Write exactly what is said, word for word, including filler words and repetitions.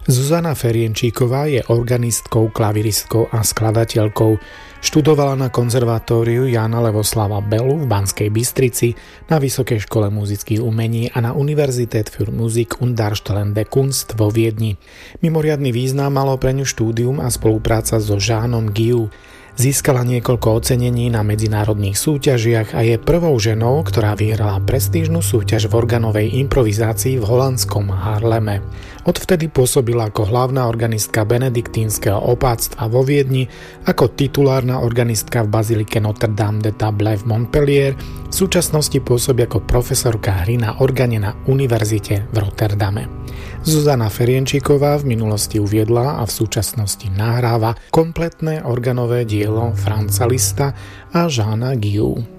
Zuzana Ferjenčíková je organistkou, klaviristkou a skladateľkou. Študovala na konzervatóriu Jána Levoslava Bellu v Banskej Bystrici, na Vysokej škole muzických umení a na Universität für Musik und Darstellende Kunst vo Viedni. Mimoriadny význam malo pre ňu štúdium a spolupráca so Jeanom Guillou. Získala niekoľko ocenení na medzinárodných súťažiach a je prvou ženou, ktorá vyhrala prestížnu súťaž v organovej improvizácii v holandskom Haarleme. Odvtedy pôsobila ako hlavná organistka benediktínskeho opáctva vo Viedni, ako titulárna organistka v bazilike Notre-Dame de Table v Montpellier, v súčasnosti pôsobí ako profesorka hry na organe na univerzite v Rotterdame. Zuzana Ferjenčíková v minulosti uviedla a v súčasnosti nahráva kompletné organové dielo Franza Liszta a Jeana Guillou.